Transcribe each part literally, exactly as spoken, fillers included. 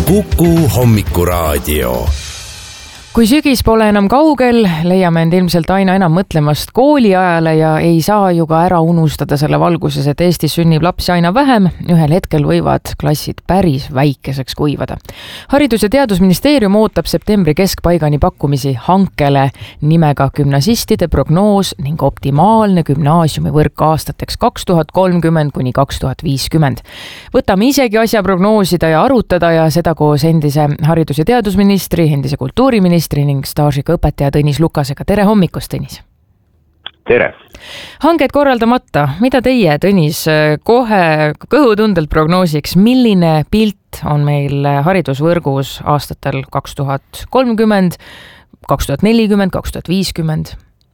Kuku Hommikuraadio. Kui sügis pole enam kaugel, leiame end ilmselt aina enam mõtlemast kooliajale ja ei saa ju ka ära unustada selle valguses, et Eestis sünnib lapsi aina vähem. Ühel hetkel võivad klassid päris väikeseks kuivada. Haridus- ja Teadusministeerium ootab septembri keskpaigani pakkumisi hankele nimega gümnasistide prognoos ning optimaalne gümnaasiumivõrk aastateks kaks tuhat kolmkümmend kuni kaks tuhat viiskümmend. Võtame isegi asja prognoosida ja arutada ja seda koos endise haridus- ja teadusministri, endise kultuuriministri ning staažiga õpetaja Tõnis Lukasega. Tere hommikust, Tõnis! Tere! Hanked korraldamata, mida teie, Tõnis, kohe kõhutundelt prognoosiks, milline pilt on meil haridusvõrgus aastatel kaks tuhat kolmkümmend, kaks tuhat nelikümmend, kaks tuhat viiskümmend?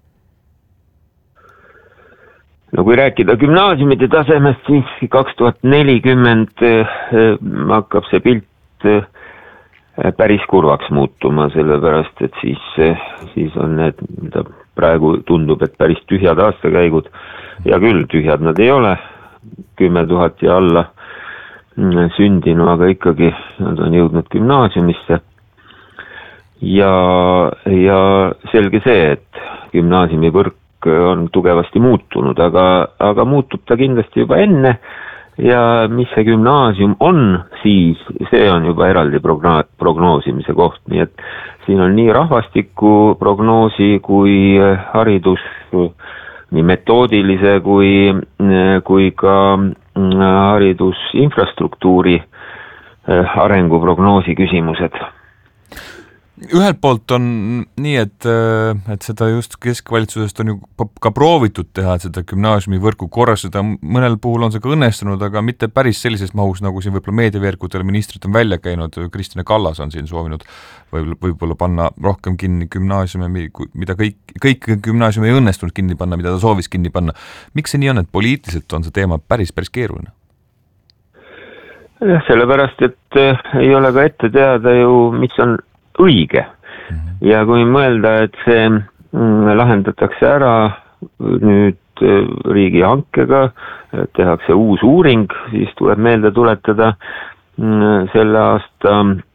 No kui rääkida gümnaasiumide tasemest, siis kaks tuhat nelikümmend hakkab see pilt päris kurvaks muutuma, sellepärast, et siis, siis on need, mida praegu tundub, et päris tühjad aastakäigud, ja küll tühjad nad ei ole, kümme tuhat ja alla sündinu, aga ikkagi nad on jõudnud gümnaasiumisse. Ja, ja selge see, et gümnaasiumivõrk on tugevasti muutunud, aga, aga muutub ta kindlasti juba enne. Ja mis see gümnaasium on, siis see on juba eraldi progno- prognoosimise koht, nii et siin on nii rahvastiku prognoosi kui haridus, nii metoodilise kui, kui ka haridusinfrastruktuuri arenguprognoosi küsimused. Ühelt poolt on nii, et, et seda just keskvalitsusest on ju ka proovitud teha, et seda gümnaasiumivõrku korrastada. Mõnel puhul on see ka õnnestunud, aga mitte päris sellises mahus, nagu siin võib-olla meediaveerkudel ministrid on välja käinud. Kristine Kallas on siin soovinud võib-olla, võib-olla panna rohkem kinni gümnaasiume, mida kõik, kõik gümnaasiume ei õnnestunud kinni panna, mida ta soovis kinni panna. Miks see nii on, et poliitiliselt on see teema päris, päris keeruline? Ja, sellepärast, et ei ole ka ette teada ju, mis on õige. Ja kui mõelda, et see lahendatakse ära nüüd riigi hankega, tehakse uus uuring, siis tuleb meelde tuletada selle aasta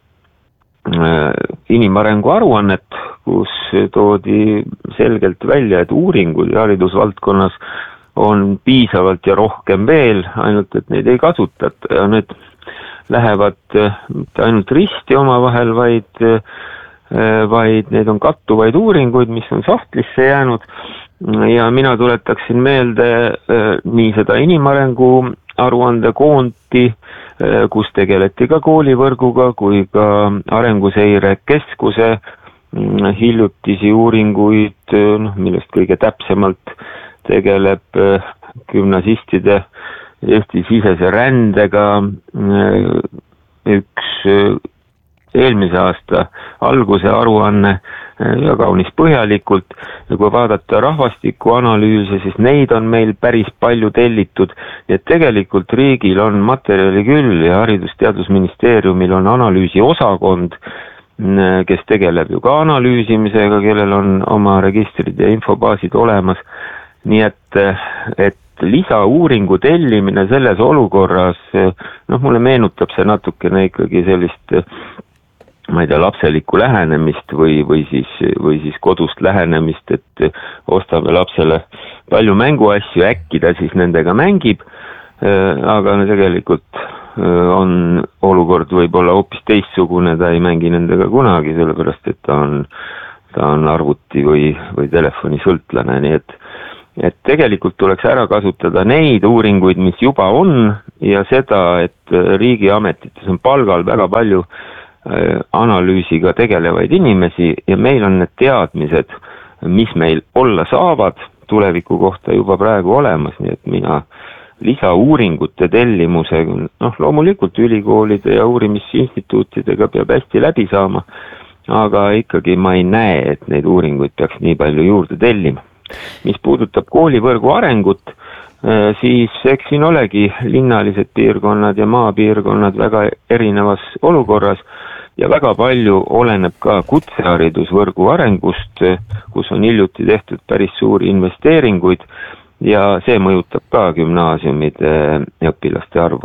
inimarengu aruannet, kus toodi selgelt välja, et uuringud haridusvaldkonnas on piisavalt ja rohkem veel, ainult et neid ei kasutata ja need lähevad mitte ainult risti omavahel, vaid, vaid need on kattuvaid uuringuid, mis on sahtlisse jäänud. Ja mina tuletaksin meelde nii seda inimarengu aruande koonti, kus tegeleti ka koolivõrguga, kui ka arenguseire keskuse hiljutisi uuringuid, no, millest kõige täpsemalt tegeleb gümnasistide Eesti sisese rändega üks eelmise aasta alguse aruanne ja kaunis põhjalikult. Ja kui vaadata rahvastiku analüüse, siis neid on meil päris palju tellitud. Ja tegelikult riigil on materjali küll ja Haridus- ja Teadusministeeriumil on analüüsi osakond, kes tegeleb ju ka analüüsimisega, kellel on oma registrid ja infobaasid olemas. Nii et, et lisauuringu tellimine selles olukorras, noh, mulle meenutab see natukene ikkagi sellist, ma ei tea, lapselikku lähenemist või, või, siis, või siis kodust lähenemist, et ostame lapsele palju mänguasju, äkki ta siis nendega mängib, aga tegelikult on olukord võib-olla hoopis teistsugune, ta ei mängi nendega kunagi, sellepärast et ta on, ta on arvuti või, või telefoni sõltlane, nii et et tegelikult tuleks ära kasutada neid uuringuid, mis juba on ja seda, et riigiametites on palgal väga palju analüüsiga tegelevaid inimesi ja meil on need teadmised, mis meil olla saavad tuleviku kohta juba praegu olemas, nii et mina lisauuringute tellimuse, noh, loomulikult ülikoolide ja uurimisinstituutidega peab hästi läbi saama, aga ikkagi ma ei näe, et neid uuringuid peaks nii palju juurde tellima. Mis puudutab koolivõrgu arengut, siis eks siin olegi linnalised piirkonnad ja maapiirkonnad väga erinevas olukorras ja väga palju oleneb ka kutseharidusvõrgu arengust, kus on hiljuti tehtud päris suuri investeeringuid ja see mõjutab ka gümnaasiumide õpilaste arvu.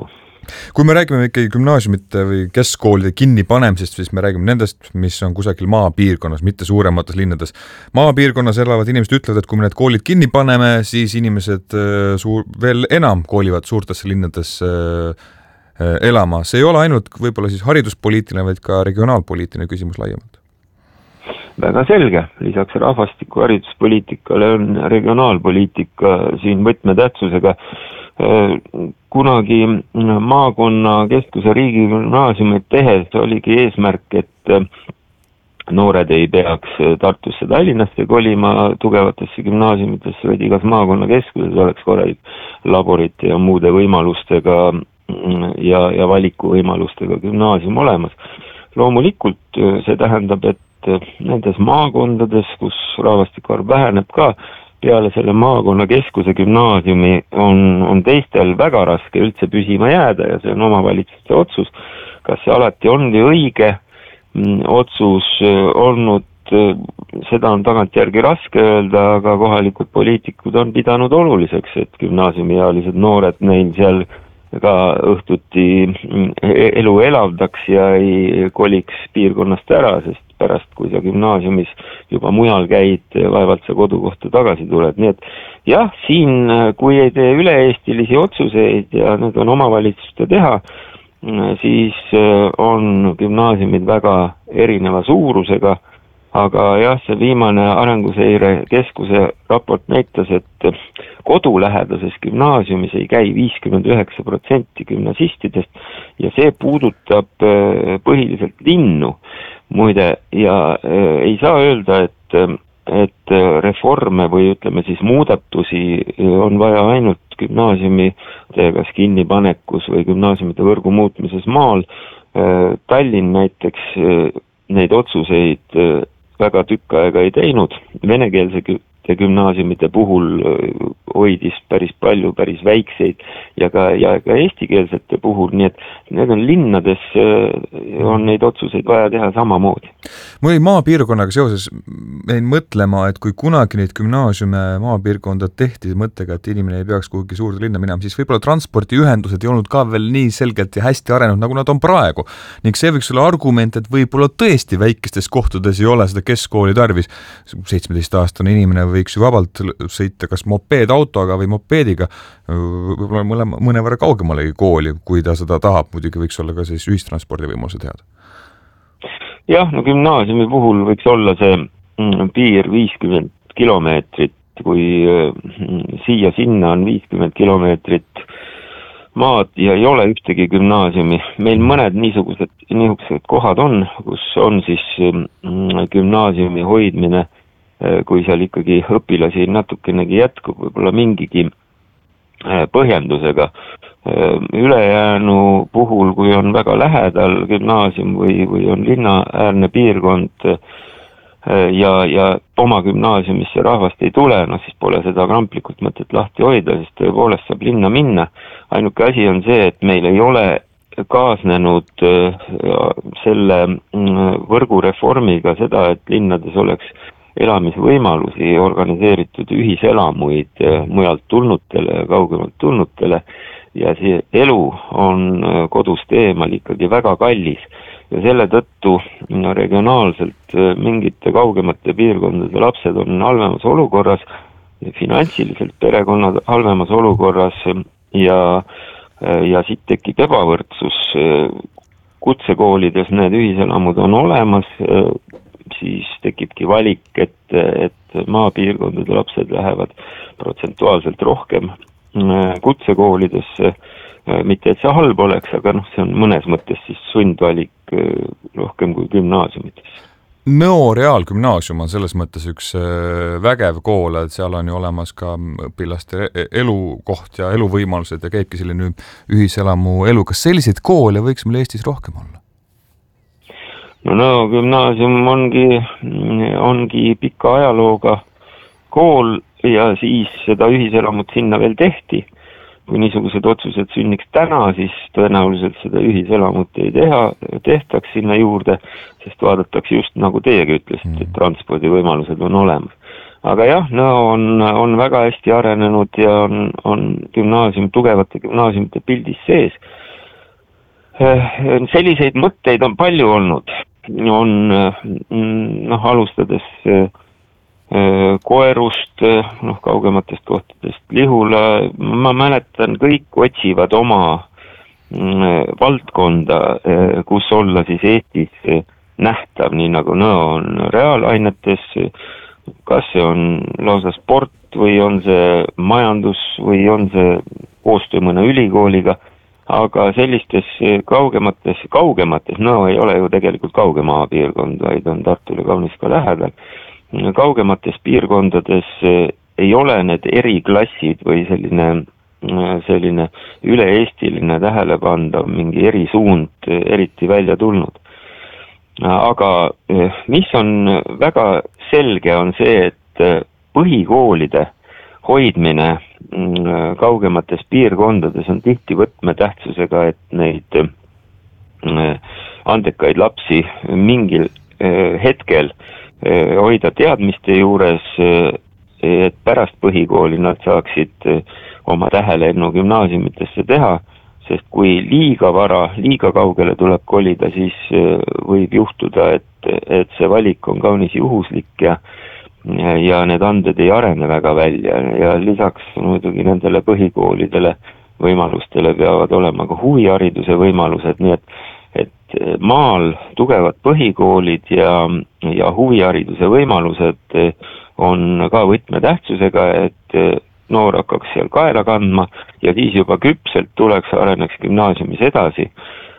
Kui me räägime ikkagi gümnaasiumite või keskkoolide kinnipanemisest, siis me räägime nendest, mis on kusagil maapiirkonnas, mitte suuremates linnades. Maapiirkonnas elavad inimesed ütlevad, et kui me need koolid kinni paneme, siis inimesed suur, veel enam koolivad suurtesse linnadesse elama. See ei ole ainult võib-olla siis hariduspoliitiline, vaid ka regionaalpoliitiline küsimus laiemalt. Väga selge. Lisaks rahvastiku hariduspoliitikale on regionaalpoliitika siin võtmetähtsusega. Kunagi maakonna keskuse riigigümnaasiumid tehes oligi eesmärk, et noored ei peaks Tartusse Tallinnasse kolima tugevatesse gümnaasiumitesse, vaid igas maakonna keskuses oleks korralik laborite ja muude võimalustega ja, ja valikuvõimalustega gümnaasium olemas. Loomulikult see tähendab, et nendes maakondades, kus rahvastiku arv väheneb ka, peale selle maakonna keskuse gümnaasiumi on, on teistel väga raske üldse püsima jääda ja see on omavalitsuste otsus. Kas see alati ongi õige otsus olnud, seda on tagantjärgi raske öelda, aga kohalikud poliitikud on pidanud oluliseks, et gümnaasiumiealised noored neil seal ka õhtuti elu elavdaks ja ei koliks piirkonnast ära, sest pärast, kui sa gümnaasiumis juba mujal käid, vaevalt sa kodukohta tagasi tuled. Nii et jah, siin, kui ei tee üle-eestilisi otsuseid ja need on omavalitsuste teha, siis on gümnaasiumid väga erineva suurusega, aga jah, see viimane Arenguseire Keskuse raport näitas, et kodulähedases gümnaasiumis ei käi viiskümmend üheksa protsenti gümnasistidest ja see puudutab põhiliselt linnu. Muide, ja ei saa öelda, et, et reforme või ütleme siis muudatusi on vaja ainult gümnaasiumi kas kinnipanekus või gümnaasiumite võrgu muutmises maal. Tallinn näiteks neid otsuseid väga tükk aega ei teinud. Venekeelse gümnaasiumite puhul hoidis päris palju, päris väikseid ja ka, ja ka eestikeelsete puhul, nii et need on linnades, on neid otsuseid vaja teha samamoodi. Mul maapiirkonnaga seoses jäin mõtlema, et kui kunagi neid gümnaasiume maapiirkonda tehti mõttega, et inimene ei peaks kuhugi suurde linna minema, siis võib-olla transpordiühendused ei olnud ka veel nii selgelt ja hästi arenenud, nagu nad on praegu. Ning see võiks olla argument, et võib-olla tõesti väikestes kohtades ei ole seda keskkooli tarvis. seitsmeteist aastane inimene võiks ju vabalt sõita kas mopeedautoga või mopeediga võib-olla mõlema, mõne võrra kaugemalegi kooli, kui ta seda tahab, muidugi võiks olla ka siis ühistranspordi võimalused head. Jah, no gümnaasiumi puhul võiks olla see piir viiskümmend kilomeetrit, kui siia sinna on viiskümmend kilomeetrit maad ja ei ole ühtegi gümnaasiumi. Meil mõned niisugused, niisugused kohad on, kus on siis gümnaasiumi hoidmine, kui seal ikkagi õpilasi natukenegi jätkub, võib-olla mingigi põhjendusega. Ülejäänu puhul, kui on väga lähedal gümnaasium või, või on linnaäärne piirkond ja, ja oma gümnaasiumisse rahvast ei tule, no siis pole seda kramplikult mõtet lahti hoida, sest tõepoolest saab linna minna. Ainuke asi on see, et meil ei ole kaasnenud selle võrgureformiga seda, et linnades oleks elamisvõimalusi, organiseeritud ühiselamuid mujalt tulnutele ja kaugemalt tulnutele ja see elu on kodust eemal ikkagi väga kallis ja selle tõttu regionaalselt mingite kaugemate piirkondade lapsed on halvemas olukorras, finantsiliselt perekonnad halvemas olukorras ja, ja siit tekib ebavõrdsus. Kutsekoolides need ühiselamud on olemas, siis tekibki valik, et, et maapiirkondade lapsed lähevad protsentuaalselt rohkem kutsekoolidesse, mitte et see halb oleks, aga noh, see on mõnes mõttes siis sundvalik rohkem kui gümnaasiumites. Nõo Reaalgümnaasium on selles mõttes üks vägev kool, et seal on ju olemas ka õpilaste elukoht ja eluvõimalused ja käibki selline ühiselamu elu. Kas selliseid koole võiks meil Eestis rohkem olla? No, no gümnaasium ongi, ongi pika ajalooga kool ja siis seda ühiselamut sinna veel tehti. Kui niisugused otsused sünniks täna, siis tõenäoliselt seda ühiselamut ei teha, tehtaks sinna juurde, sest vaadatakse just nagu teiegi ütlesite, et transpordivõimalused on olemas. Aga jah, no on, on väga hästi arenenud ja on, on gümnaasium, tugevate gümnaasiumite pildis sees. selliseid mõtteid on palju olnud, on noh, alustades koerust, noh, kaugematest kohtadest Lihula, ma mäletan, kõik otsivad oma valdkonda, kus olla siis Eestis nähtav, nii nagu Nõo on reaalainetes, kas see on lausa sport või on see majandus või on see koostöö mõne ülikooliga, aga sellistes kaugemates, kaugemates, Nõo ei ole ju tegelikult kauge maapiirkond, vaid on Tartule kaunis ka lähedal, kaugemates piirkondades ei ole need eriklassid või selline, selline üle-eestiline tähelepandav mingi erisuund eriti välja tulnud. Aga mis on väga selge, on see, et põhikoolide hoidmine kaugemates piirkondades on tihti võtmetähtsusega, et neid andekaid lapsi mingil hetkel hoida teadmiste juures, et pärast põhikooli nad saaksid oma tähelennu gümnaasiumitesse teha, sest kui liiga vara, liiga kaugele tuleb kolida, siis võib juhtuda, et, et see valik on kaunis juhuslik ja ja need anded ei arene väga välja ja lisaks muidugi nendele põhikoolidele võimalustele peavad olema ka huvihariduse võimalused, nii et, et maal tugevad põhikoolid ja, ja huvihariduse võimalused on ka võtmetähtsusega, et noor hakkaks seal kaela kandma ja siis juba küpselt tuleks, areneks gümnaasiumis edasi.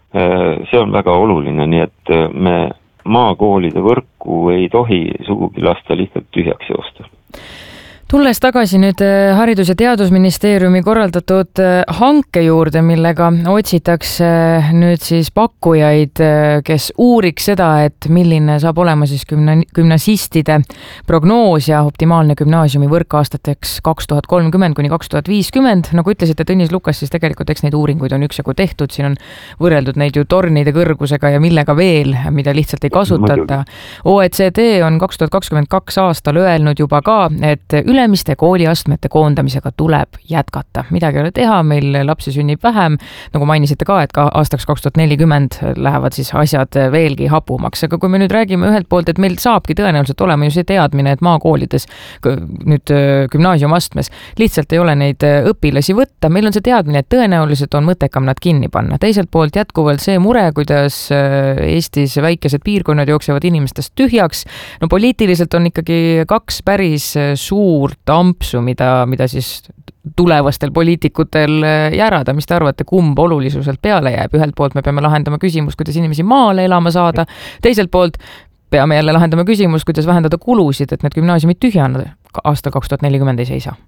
See on väga oluline, nii et me maakoolide võrku ei tohi sugugi lasta lihtsalt tühjaks joosta. Tulles tagasi nüüd Haridus- ja Teadusministeeriumi korraldatud hanke juurde, millega otsitakse nüüd siis pakkujaid, kes uuriks seda, et milline saab olema siis gümna, gümnasistide prognoos ja optimaalne gümnaasiumi võrk aastateks kaks tuhat kolmkümmend kuni kaks tuhat viiskümmend. Nagu ütlesite, Tõnis Lukas, siis tegelikult eks neid uuringuid on üksjagu tehtud, siin on võrreldud neid ju tornide kõrgusega ja millega veel, mida lihtsalt ei kasutata. O E C D on kaks tuhat kakskümmend kaks aastal öelnud juba ka, et ülemiste kooliastmete koondamisega tuleb jätkata. Midagi ei ole teha, meil lapsi sünnib vähem, nagu mainisite ka, et ka aastaks kaks tuhat nelikümmend lähevad siis asjad veelgi hapumaks. Aga kui me nüüd räägime ühelt poolt, et meil saabki tõenäoliselt olema ju see teadmine, et maakoolides nüüd gümnaasiumastmes lihtsalt ei ole neid õpilasi võtta, meil on see teadmine, et tõenäoliselt on mõttekam nad kinni panna. Teiselt poolt jätkuvalt see mure, kuidas Eestis väikesed piirkonnad jooksevad inimestest tühjaks. No poliitiliselt on ikkagi kaks päris suurt ampsu, mida, mida siis tulevastel poliitikutel järada. Mis te arvate, kumb olulisuselt peale jääb? Ühelt poolt me peame lahendama küsimus, kuidas inimesi maale elama saada. Teiselt poolt peame jälle lahendama küsimus, kuidas vähendada kulusid, et need gümnaasiumid tühjana aastal kaks tuhat nelikümmend ei seisa.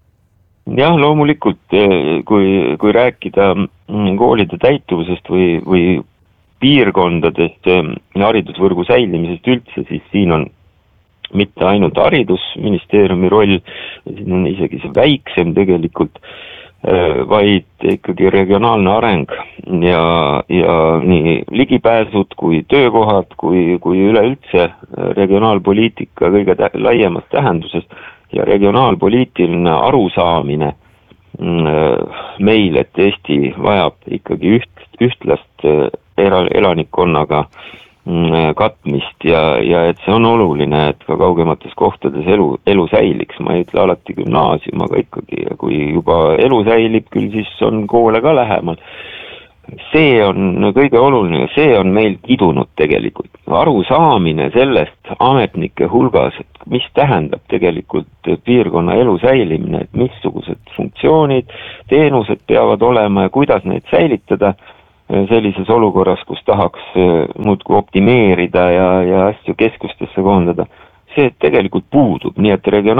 Jah, loomulikult, kui, kui rääkida koolide täituvusest või, või piirkondadest haridusvõrgu säilimisest üldse, siis siin on mitte ainult haridusministeeriumi roll, siin on isegi see väiksem tegelikult, vaid ikkagi regionaalne areng ja, ja nii ligipääsud kui töökohad, kui, kui üleüldse regionaalpoliitika kõige tä- laiemas tähenduses ja regionaalpoliitiline arusaamine meil, et Eesti vajab ikkagi üht, ühtlast elanikkonnaga katmist ja, ja et see on oluline, et ka kaugemates kohtades elu, elu säiliks. Ma ei ütle alati gümnaasium, aga ikkagi, kui juba elu säilib, küll siis on koole ka lähemal. See on kõige oluline, see on meil kidunud tegelikult. Arusaamine sellest ametnike hulgas, et mis tähendab tegelikult piirkonna elu säilimine, et missugused funktsioonid, teenused peavad olema ja kuidas neid säilitada sellises olukorras, kus tahaks muudku optimeerida ja, ja asju keskustesse koondada. See tegelikult puudub, nii et regionaalne